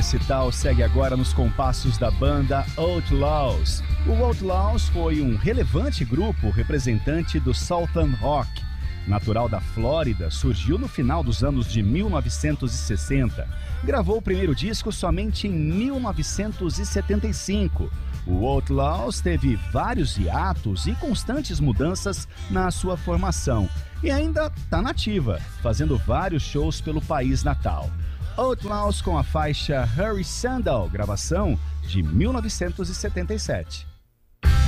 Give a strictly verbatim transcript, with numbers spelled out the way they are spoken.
Esse Tal segue agora nos compassos da banda Outlaws. O Outlaws foi um relevante grupo representante do Southern Rock. Natural da Flórida, surgiu no final dos anos de mil novecentos e sessenta. Gravou o primeiro disco somente em mil novecentos e setenta e cinco. O Outlaws teve vários hiatos e constantes mudanças na sua formação. E ainda está nativa, fazendo vários shows pelo país natal. Outlaws com a faixa Hurry Sandal, gravação de mil novecentos e setenta e sete.